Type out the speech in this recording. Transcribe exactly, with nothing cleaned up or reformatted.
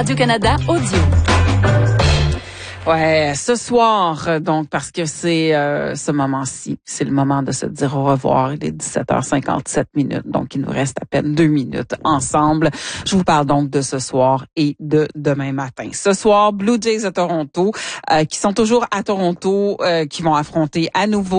Radio-Canada Audio. Ouais, ce soir, donc, parce que c'est euh, ce moment-ci, c'est le moment de se dire au revoir. Il est dix-sept heures cinquante-sept minutes, donc il nous reste à peine deux minutes ensemble. Je vous parle donc de ce soir et de demain matin. Ce soir, Blue Jays de Toronto, euh, qui sont toujours à Toronto, euh, qui vont affronter à nouveau